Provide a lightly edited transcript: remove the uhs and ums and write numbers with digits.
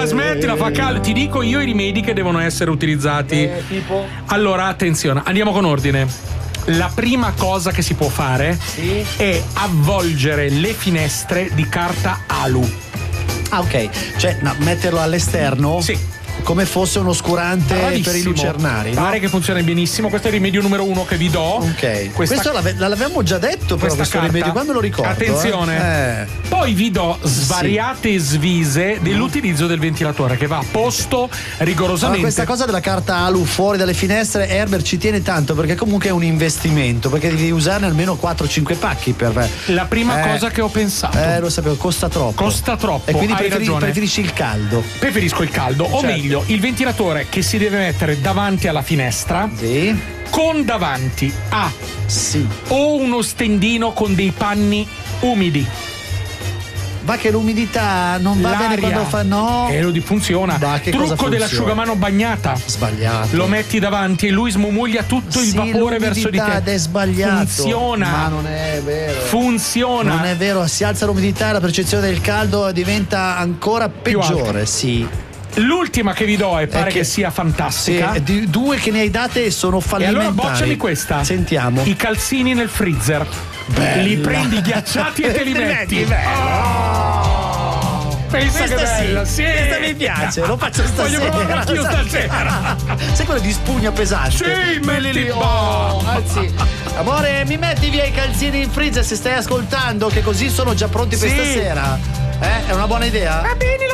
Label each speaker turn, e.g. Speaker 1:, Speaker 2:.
Speaker 1: smettila, fa caldo. Ti dico io i rimedi che devono essere utilizzati.
Speaker 2: Tipo?
Speaker 1: Allora, attenzione, andiamo con ordine. La prima cosa che si può fare è avvolgere le finestre di carta alu.
Speaker 2: Ah, ok. Cioè, metterlo all'esterno?
Speaker 1: Sì.
Speaker 2: Come fosse un oscurante
Speaker 1: Bravissimo.
Speaker 2: per i lucernari, no?
Speaker 1: Pare che funzioni benissimo. Questo è il rimedio numero 1 che vi do.
Speaker 2: Ok. Questo l'avevamo già detto, però questo
Speaker 1: carta.
Speaker 2: rimedio, quando lo ricordo?
Speaker 1: Attenzione. Poi vi do svariate svise dell'utilizzo del ventilatore che va a posto rigorosamente.
Speaker 2: Allora, questa cosa della carta alu fuori dalle finestre, Herbert ci tiene tanto perché comunque è un investimento, perché devi usarne almeno 4-5 pacchi per.
Speaker 1: La prima cosa che ho pensato.
Speaker 2: Lo sapevo, costa troppo.
Speaker 1: E
Speaker 2: quindi
Speaker 1: hai ragione.
Speaker 2: preferisci il caldo.
Speaker 1: Preferisco il caldo, o meglio, il ventilatore che si deve mettere davanti alla finestra.
Speaker 2: Sì.
Speaker 1: Con davanti o uno stendino con dei panni umidi.
Speaker 2: Va che l'umidità non va bene quando fa
Speaker 1: funziona. Trucco dell'asciugamano bagnata.
Speaker 2: Sbagliato.
Speaker 1: Lo metti davanti e lui smumuglia tutto il vapore verso di te.
Speaker 2: È sbagliato.
Speaker 1: Funziona.
Speaker 2: Ma non è vero.
Speaker 1: Funziona.
Speaker 2: Non è vero, si alza l'umidità e la percezione del caldo diventa ancora peggiore. Sì.
Speaker 1: L'ultima che vi do e pare che sia fantastica.
Speaker 2: Sì, due che ne hai date sono fallimentari.
Speaker 1: E allora bocciami questa.
Speaker 2: Sentiamo.
Speaker 1: I calzini nel freezer.
Speaker 2: Bella.
Speaker 1: Li prendi ghiacciati e te li metti. Pensa
Speaker 2: questa
Speaker 1: che bella. Sì.
Speaker 2: Questa mi piace, lo faccio stasera.
Speaker 1: Voglio provare anch'io stasera.
Speaker 2: Sai quello di spugna pesante?
Speaker 1: Sì, metti
Speaker 2: anzi, amore, mi metti via i calzini in freezer se stai ascoltando, che così sono già pronti per stasera. È una buona idea?
Speaker 1: Va bene,